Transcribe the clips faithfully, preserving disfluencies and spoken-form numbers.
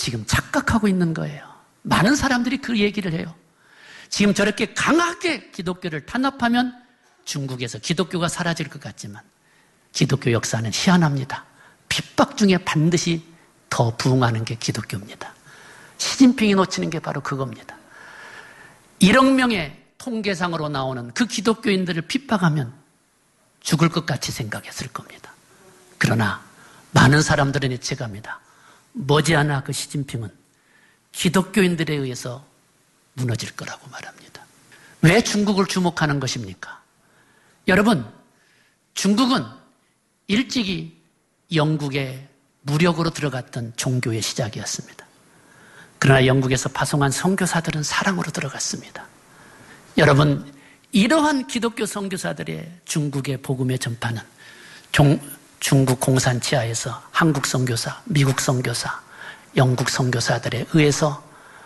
지금 착각하고 있는 거예요. 많은 사람들이 그 얘기를 해요. 지금 저렇게 강하게 기독교를 탄압하면 중국에서 기독교가 사라질 것 같지만 기독교 역사는 희한합니다. 핍박 중에 반드시 더 부흥하는 게 기독교입니다. 시진핑이 놓치는 게 바로 그겁니다. 일억 명의 통계상으로 나오는 그 기독교인들을 핍박하면 죽을 것 같이 생각했을 겁니다. 그러나 많은 사람들은 예측합니다. 머지않아 그 시진핑은 기독교인들에 의해서 무너질 거라고 말합니다. 왜 중국을 주목하는 것입니까? 여러분, 중국은 일찍이 영국에 무력으로 들어갔던 종교의 시작이었습니다. 그러나 영국에서 파송한 선교사들은 사랑으로 들어갔습니다. 여러분, 이러한 기독교 선교사들의 중국의 복음의 전파는 종, 중국 공산치하에서 한국 선교사, 미국 선교사, 영국 선교사들에 의해서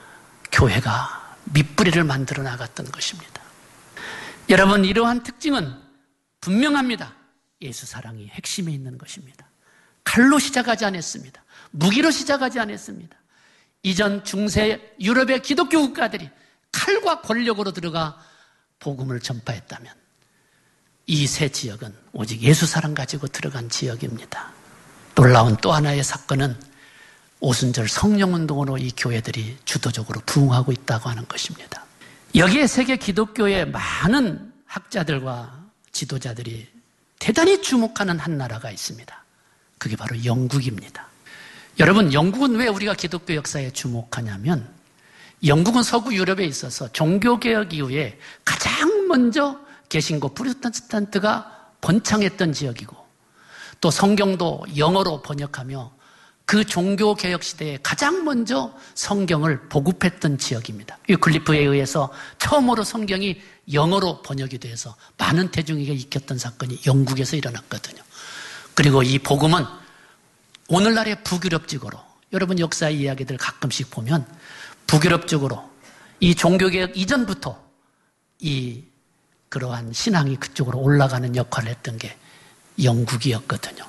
교회가 밑뿌리를 만들어 나갔던 것입니다. 여러분, 이러한 특징은 분명합니다. 예수 사랑이 핵심에 있는 것입니다. 칼로 시작하지 않았습니다. 무기로 시작하지 않았습니다. 이전 중세 유럽의 기독교 국가들이 칼과 권력으로 들어가 복음을 전파했다면 이 세 지역은 오직 예수 사랑 가지고 들어간 지역입니다. 놀라운 또 하나의 사건은 오순절 성령운동으로 이 교회들이 주도적으로 부흥하고 있다고 하는 것입니다. 여기에 세계 기독교의 많은 학자들과 지도자들이 대단히 주목하는 한 나라가 있습니다. 그게 바로 영국입니다. 여러분, 영국은 왜 우리가 기독교 역사에 주목하냐면 영국은 서구 유럽에 있어서 종교개혁 이후에 가장 먼저 개신교 프로테스탄트가 번창했던 지역이고 또 성경도 영어로 번역하며 그 종교개혁 시대에 가장 먼저 성경을 보급했던 지역입니다. 위클리프에 의해서 처음으로 성경이 영어로 번역이 돼서 많은 대중에게 익혔던 사건이 영국에서 일어났거든요. 그리고 이 복음은 오늘날의 북유럽 지구로, 여러분 역사의 이야기들 가끔씩 보면 북유럽 쪽으로 이 종교개혁 이전부터 이 그러한 신앙이 그쪽으로 올라가는 역할을 했던 게 영국이었거든요.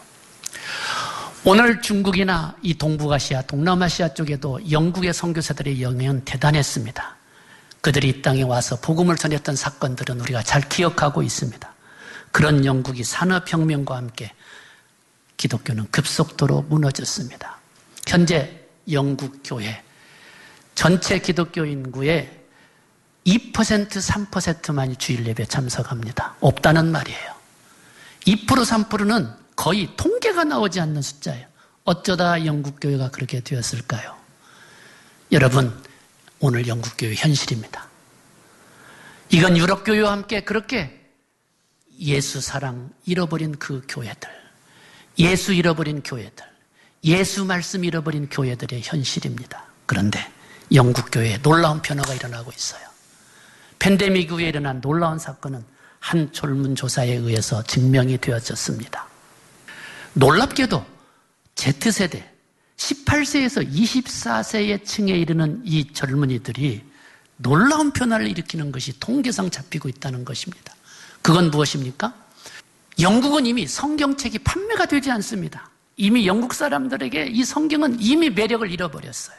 오늘 중국이나 이 동북아시아, 동남아시아 쪽에도 영국의 선교사들의 영향은 대단했습니다. 그들이 이 땅에 와서 복음을 전했던 사건들은 우리가 잘 기억하고 있습니다. 그런 영국이 산업혁명과 함께 기독교는 급속도로 무너졌습니다. 현재 영국 교회 전체 기독교 인구의 이 퍼센트, 삼 퍼센트만이 주일 예배에 참석합니다. 없다는 말이에요. 이 퍼센트, 삼 퍼센트는 거의 통계가 나오지 않는 숫자예요. 어쩌다 영국 교회가 그렇게 되었을까요? 여러분, 오늘 영국 교회 현실입니다. 이건 유럽 교회와 함께 그렇게 예수 사랑 잃어버린 그 교회들, 예수 잃어버린 교회들, 예수 말씀 잃어버린 교회들의 현실입니다. 그런데 영국 교회에 놀라운 변화가 일어나고 있어요. 팬데믹 이후에 일어난 놀라운 사건은 한 졸문조사에 의해서 증명이 되어졌습니다. 놀랍게도 Z세대, 십팔 세에서 이십사 세의 층에 이르는 이 젊은이들이 놀라운 변화를 일으키는 것이 통계상 잡히고 있다는 것입니다. 그건 무엇입니까? 영국은 이미 성경책이 판매가 되지 않습니다. 이미 영국 사람들에게 이 성경은 이미 매력을 잃어버렸어요.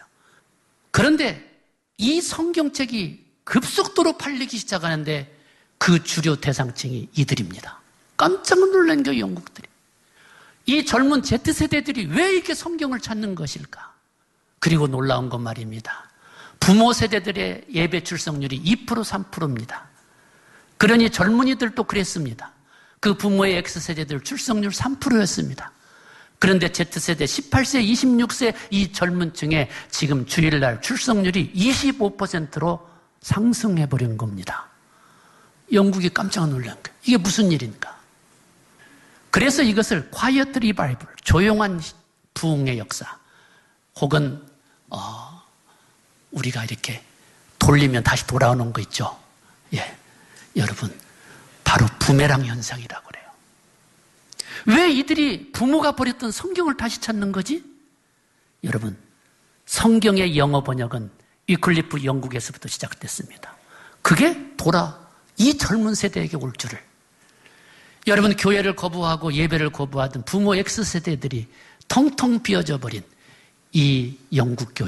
그런데 이 성경책이 급속도로 팔리기 시작하는데 그 주류 대상층이 이들입니다. 깜짝 놀란 거예요, 영국들이. 이 젊은 Z세대들이 왜 이렇게 성경을 찾는 것일까? 그리고 놀라운 건 말입니다. 부모 세대들의 예배 출석률이 이 퍼센트, 삼 퍼센트입니다. 그러니 젊은이들도 그랬습니다. 그 부모의 X세대들 출석률 삼 퍼센트였습니다. 그런데 Z세대 십팔 세, 이십육 세 이 젊은 층에 지금 주일날 출석률이 이십오 퍼센트로 상승해버린 겁니다. 영국이 깜짝 놀란 거예요. 이게 무슨 일인가? 그래서 이것을 quiet revival, 조용한 부흥의 역사, 혹은 어, 우리가 이렇게 돌리면 다시 돌아오는 거 있죠. 예, 여러분, 바로 부메랑 현상이라고 그래요. 왜 이들이 부모가 버렸던 성경을 다시 찾는 거지? 여러분, 성경의 영어 번역은 위클리프 영국에서부터 시작됐습니다. 그게 돌아 이 젊은 세대에게 올 줄을. 여러분, 교회를 거부하고 예배를 거부하던 부모 X세대들이 텅텅 비어져 버린 이 영국 교회,